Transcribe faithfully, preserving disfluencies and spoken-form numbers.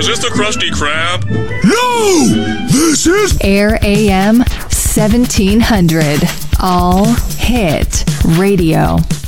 this the Krusty Krab? No! This is Air A M seventeen hundred. All Hit Radio.